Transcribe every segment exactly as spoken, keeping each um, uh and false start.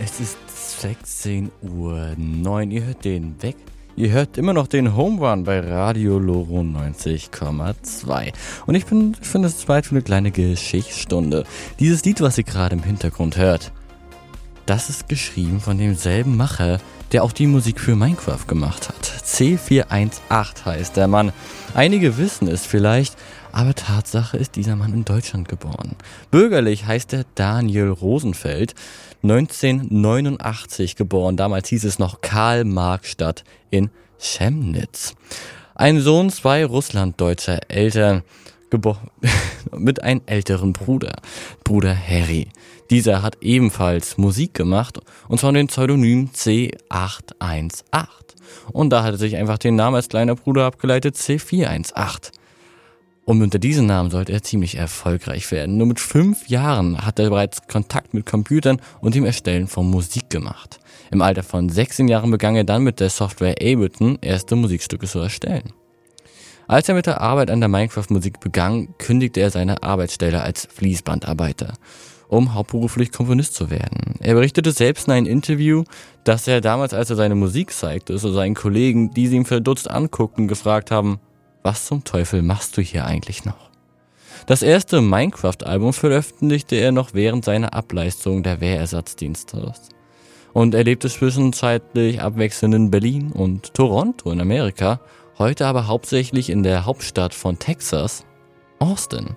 Es ist sechzehn Uhr neun. Ihr hört den weg. Ihr hört immer noch den Home Run bei Radio Loro neunzig Komma zwei. Und ich bin, ich finde es Zeit für eine kleine Geschichtsstunde. Dieses Lied, was ihr gerade im Hintergrund hört, das ist geschrieben von demselben Macher, der auch die Musik für Minecraft gemacht hat. C vier eins acht heißt der Mann. Einige wissen es vielleicht, aber Tatsache ist dieser Mann in Deutschland geboren. Bürgerlich heißt er Daniel Rosenfeld, neunzehnhundertneunundachtzig geboren. Damals hieß es noch Karl-Marx-Stadt in Chemnitz. Ein Sohn zwei russlanddeutscher Eltern, geboren mit einem älteren Bruder, Bruder Harry. Dieser hat ebenfalls Musik gemacht, und zwar unter dem Pseudonym C acht eins acht. Und da hat er sich einfach den Namen als kleiner Bruder abgeleitet, C vier eins acht. Und unter diesem Namen sollte er ziemlich erfolgreich werden. Nur mit fünf Jahren hat er bereits Kontakt mit Computern und dem Erstellen von Musik gemacht. Im Alter von sechzehn Jahren begann er dann mit der Software Ableton erste Musikstücke zu erstellen. Als er mit der Arbeit an der Minecraft-Musik begann, kündigte er seine Arbeitsstelle als Fließbandarbeiter, um hauptberuflich Komponist zu werden. Er berichtete selbst in einem Interview, dass er damals, als er seine Musik zeigte, so seinen Kollegen, die sie ihm verdutzt anguckten, gefragt haben: Was zum Teufel machst du hier eigentlich noch? Das erste Minecraft-Album veröffentlichte er noch während seiner Ableistung der Wehrersatzdienstes. Und er lebte zwischenzeitlich abwechselnd in Berlin und Toronto in Amerika, heute aber hauptsächlich in der Hauptstadt von Texas, Austin.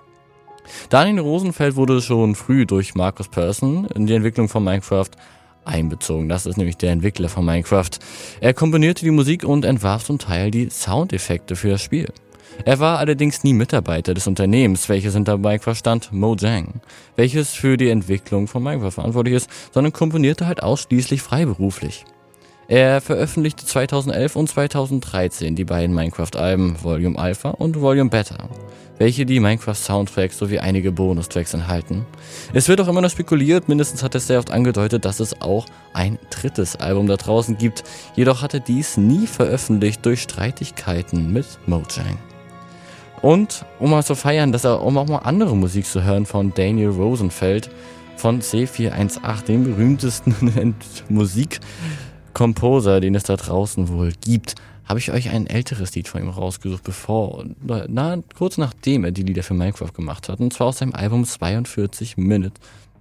Daniel Rosenfeld wurde schon früh durch Markus Persson in die Entwicklung von Minecraft einbezogen. Das ist nämlich der Entwickler von Minecraft. Er komponierte die Musik und entwarf zum Teil die Soundeffekte für das Spiel. Er war allerdings nie Mitarbeiter des Unternehmens, welches hinter Minecraft stand, Mojang, welches für die Entwicklung von Minecraft verantwortlich ist, sondern komponierte halt ausschließlich freiberuflich. Er veröffentlichte zweitausendelf und zweitausenddreizehn die beiden Minecraft-Alben Volume Alpha und Volume Beta, welche die Minecraft-Soundtracks sowie einige Bonustracks enthalten. Es wird auch immer noch spekuliert, mindestens hat es sehr oft angedeutet, dass es auch ein drittes Album da draußen gibt, jedoch hatte dies nie veröffentlicht durch Streitigkeiten mit Mojang. Und um mal zu feiern, dass er, um auch mal andere Musik zu hören von Daniel Rosenfeld von C vier eins acht, dem berühmtesten Musikkomposer, den es da draußen wohl gibt, habe ich euch ein älteres Lied von ihm rausgesucht, bevor, na, kurz nachdem er die Lieder für Minecraft gemacht hat, und zwar aus seinem Album zweiundvierzig Minutes